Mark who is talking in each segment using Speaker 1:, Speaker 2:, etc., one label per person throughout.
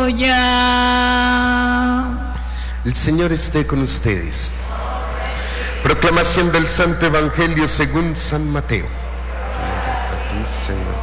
Speaker 1: ya.
Speaker 2: El Señor esté con ustedes. Proclamación del Santo Evangelio según San Mateo. A ti, Señor.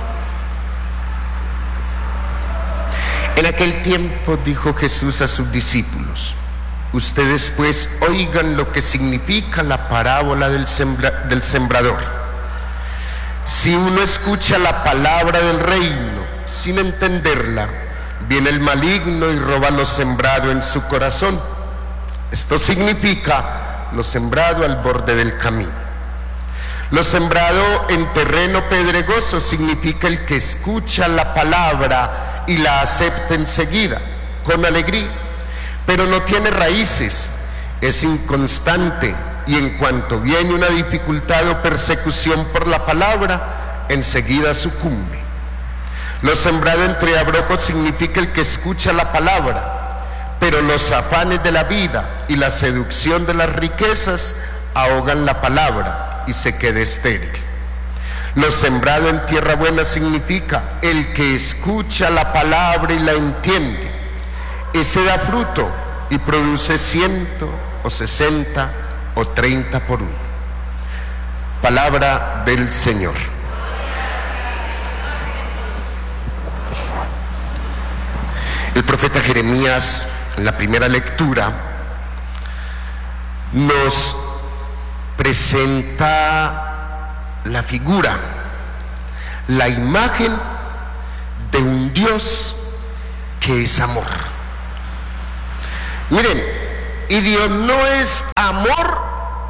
Speaker 2: En aquel tiempo dijo Jesús a sus discípulos: ustedes pues oigan lo que significa la parábola del sembrador. Si uno escucha la palabra del reino sin entenderla, viene el maligno y roba lo sembrado en su corazón. Esto significa lo sembrado al borde del camino. Lo sembrado en terreno pedregoso significa el que escucha la palabra y la acepta enseguida, con alegría, pero no tiene raíces, es inconstante, y en cuanto viene una dificultad o persecución por la palabra, enseguida sucumbe. Lo sembrado entre abrojos significa el que escucha la palabra, pero los afanes de la vida y la seducción de las riquezas ahogan la palabra y se queda estéril. Lo sembrado en tierra buena significa el que escucha la palabra y la entiende. Ese da fruto y produce 100 o 60 o 30 por uno. Palabra del Señor. El profeta Jeremías, en la primera lectura, nos presenta la figura, la imagen de un Dios que es amor. Miren, y Dios no es amor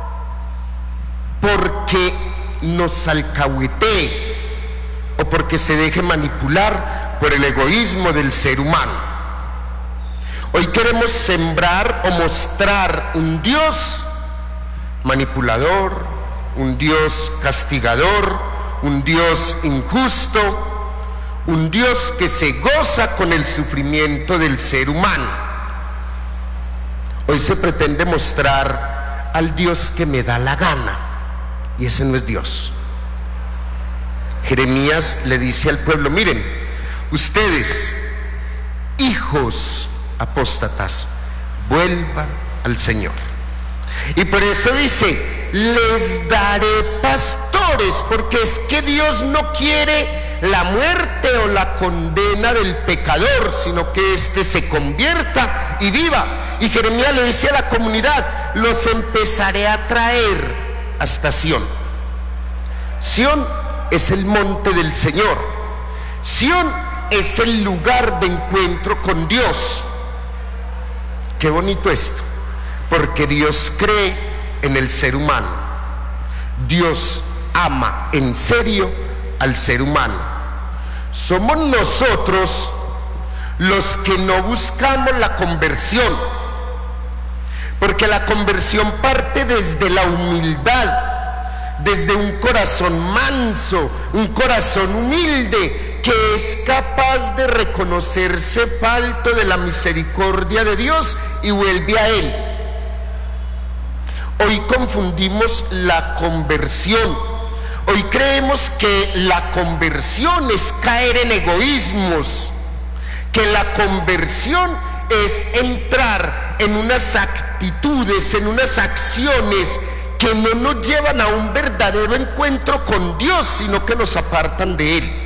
Speaker 2: porque nos alcahuetee o porque se deje manipular por el egoísmo del ser humano. Hoy queremos sembrar o mostrar un Dios manipulador, un Dios castigador, un Dios injusto, un Dios que se goza con el sufrimiento del ser humano. Hoy se pretende mostrar al Dios que me da la gana, y ese no es Dios. Jeremías le dice al pueblo: miren, ustedes, hijos apóstatas, vuelvan al Señor. Y por eso dice: les daré pastores, porque es que Dios no quiere la muerte o la condena del pecador, sino que éste se convierta y viva. Y Jeremías le dice a la comunidad: los empezaré a traer hasta Sión. Sión es el monte del Señor. Sión es el lugar de encuentro con Dios. Qué bonito esto, porque Dios cree en el ser humano. Dios ama en serio al ser humano. Somos nosotros los que no buscamos la conversión, porque la conversión parte desde la humildad, desde un corazón manso, un corazón humilde, que es capaz de reconocerse falto de la misericordia de Dios y vuelve a Él. Hoy confundimos la conversión. Hoy creemos que la conversión es caer en egoísmos, que la conversión es entrar en unas actitudes, en unas acciones que no nos llevan a un verdadero encuentro con Dios, sino que nos apartan de Él.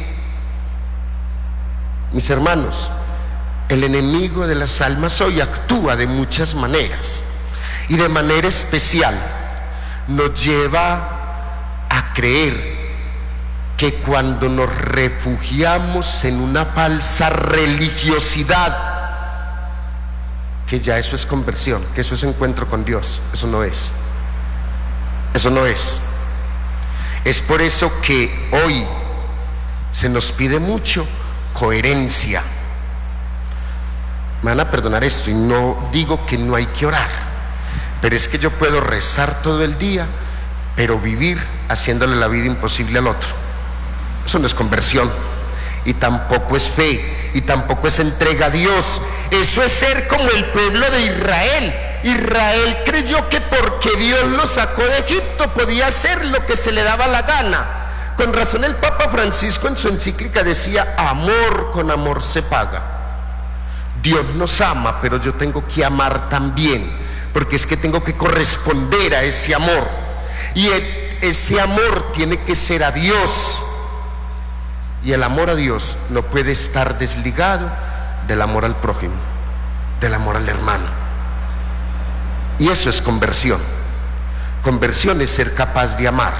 Speaker 2: Mis hermanos, el enemigo de las almas hoy actúa de muchas maneras, y de manera especial nos lleva a creer que cuando nos refugiamos en una falsa religiosidad, que ya eso es conversión, que eso es encuentro con Dios. Eso no es. Eso no es. Es por eso que hoy se nos pide mucho coherencia. Me van a perdonar esto, y no digo que no hay que orar, pero es que yo puedo rezar todo el día, pero vivir haciéndole la vida imposible al otro. Eso no es conversión, y tampoco es fe, y tampoco es entrega a Dios. Eso es ser como el pueblo de Israel. Israel creyó que porque Dios lo sacó de Egipto podía hacer lo que se le daba la gana. Con razón el Papa Francisco en su encíclica decía: amor con amor se paga. Dios nos ama, pero yo tengo que amar también, porque es que tengo que corresponder a ese amor. Y ese amor tiene que ser a Dios. Y el amor a Dios no puede estar desligado del amor al prójimo, del amor al hermano. Y eso es conversión. Conversión es ser capaz de amar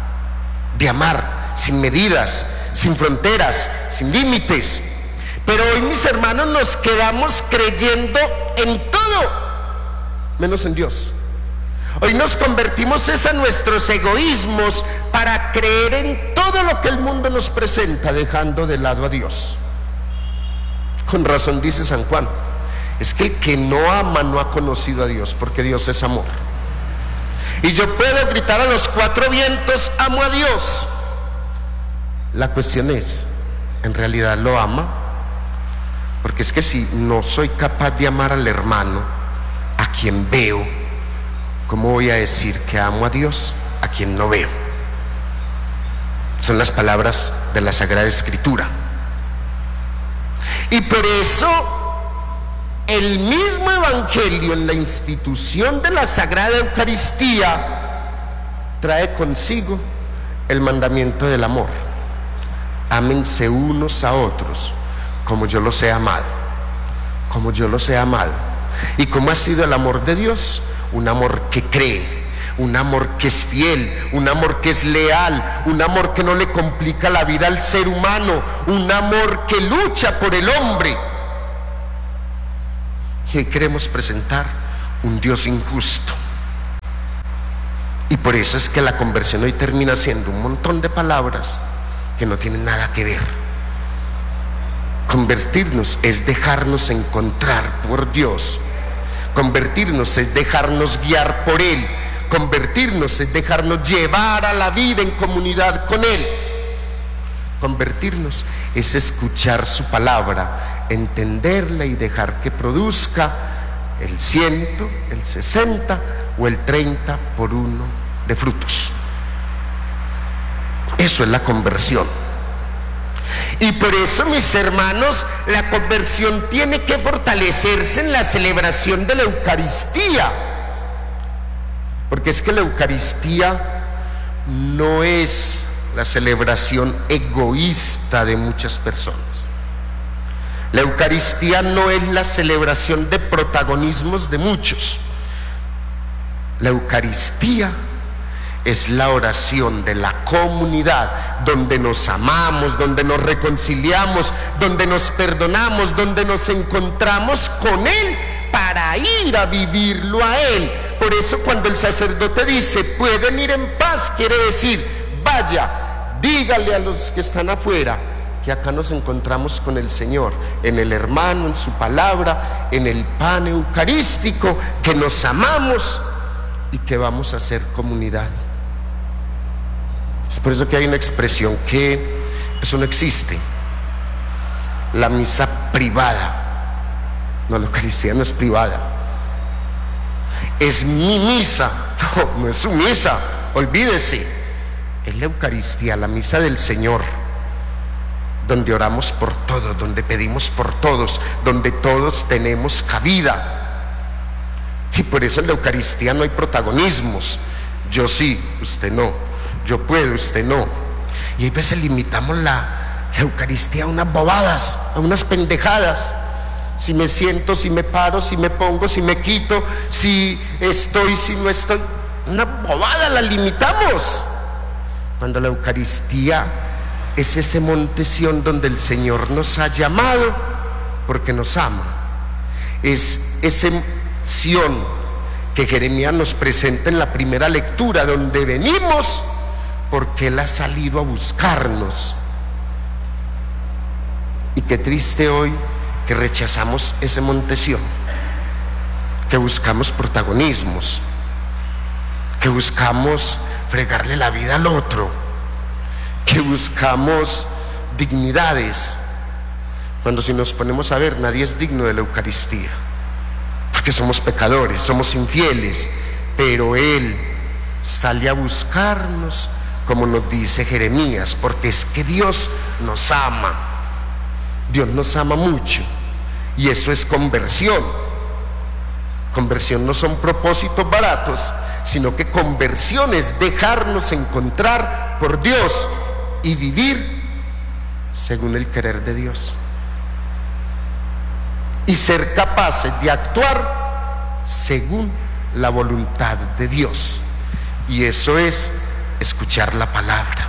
Speaker 2: sin medidas, sin fronteras, sin límites. Pero hoy, mis hermanos, nos quedamos creyendo en todo menos en Dios. Hoy nos convertimos en nuestros egoísmos para creer en todo lo que el mundo nos presenta, dejando de lado a Dios. Con razón dice San Juan, es que el que no ama no ha conocido a Dios, porque Dios es amor. Y yo puedo gritar a los cuatro vientos, amo a Dios. La cuestión es, ¿en realidad lo ama? Porque es que si no soy capaz de amar al hermano, a quien veo, ¿cómo voy a decir que amo a Dios a quien no veo? Son las palabras de la Sagrada Escritura. Y por eso el mismo Evangelio, en la institución de la Sagrada Eucaristía, trae consigo el mandamiento del amor. Ámense unos a otros como yo los he amado, como yo los he amado. ¿Y cómo ha sido el amor de Dios? Un amor que cree, un amor que es fiel, un amor que es leal, un amor que no le complica la vida al ser humano, un amor que lucha por el hombre. Y hoy queremos presentar un Dios injusto. Y por eso es que la conversión hoy termina siendo un montón de palabras que no tienen nada que ver. Convertirnos es dejarnos encontrar por Dios. Convertirnos es dejarnos guiar por Él. Convertirnos es dejarnos llevar a la vida en comunidad con Él. Convertirnos es escuchar su palabra, entenderla y dejar que produzca el 100, el 60 o el 30 por uno de frutos. Eso es la conversión. Y por eso, mis hermanos, la conversión tiene que fortalecerse en la celebración de la Eucaristía. Porque es que la Eucaristía no es la celebración egoísta de muchas personas. La Eucaristía no es la celebración de protagonismos de muchos. La Eucaristía es la oración de la comunidad, donde nos amamos, donde nos reconciliamos, donde nos perdonamos, donde nos encontramos con Él para ir a vivirlo a Él. Por eso cuando el sacerdote dice, pueden ir en paz, quiere decir, vaya, dígale a los que están afuera que acá nos encontramos con el Señor, en el hermano, en su palabra, en el pan eucarístico, que nos amamos y que vamos a ser comunidad. Es por eso que hay una expresión que eso no existe: la misa privada. No, la Eucaristía no es privada, es mi misa. No es su misa, olvídese. Es la Eucaristía, la misa del Señor, donde oramos por todos, donde pedimos por todos, donde todos tenemos cabida. Y por eso en la Eucaristía no hay protagonismos. Yo sí, usted no. Yo puedo, usted no. Y a veces limitamos la Eucaristía a unas bobadas, a unas pendejadas. Si me siento, si me paro, si me pongo, si me quito, si estoy, si no estoy. Una bobada la limitamos. Cuando la Eucaristía es ese monte Sión donde el Señor nos ha llamado porque nos ama. Es ese Sión que Jeremías nos presenta en la primera lectura, donde venimos porque Él ha salido a buscarnos. Y qué triste hoy que rechazamos ese monte Sión, que buscamos protagonismos, que buscamos fregarle la vida al otro, que buscamos dignidades, cuando si nos ponemos a ver, nadie es digno de la Eucaristía, porque somos pecadores, somos infieles, pero Él sale a buscarnos, como nos dice Jeremías, porque es que Dios nos ama. Dios nos ama mucho Y eso es conversión. Conversión no son propósitos baratos, sino que conversión es dejarnos encontrar por Dios y vivir según el querer de Dios. Y ser capaces de actuar según la voluntad de Dios. Y eso es escuchar la palabra.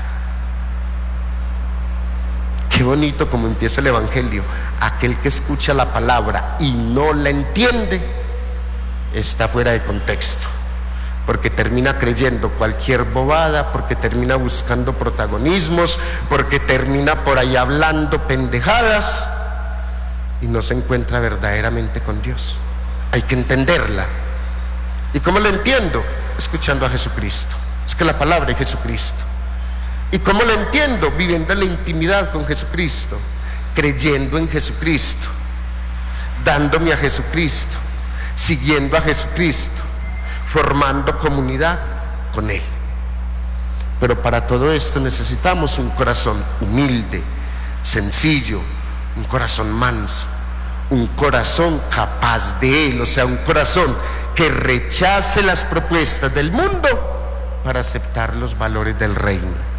Speaker 2: Qué bonito como empieza el Evangelio. Aquel que escucha la palabra y no la entiende está fuera de contexto, porque termina creyendo cualquier bobada, porque termina buscando protagonismos, porque termina por ahí hablando pendejadas y no se encuentra verdaderamente con Dios. Hay que entenderla. ¿Y cómo la entiendo? Escuchando a Jesucristo. Es que la palabra es Jesucristo. ¿Y cómo la entiendo? Viviendo en la intimidad con Jesucristo, creyendo en Jesucristo, dándome a Jesucristo, siguiendo a Jesucristo, formando comunidad con Él. Pero para todo esto necesitamos un corazón humilde, sencillo, un corazón manso, un corazón capaz de Él, o sea, un corazón que rechace las propuestas del mundo para aceptar los valores del reino.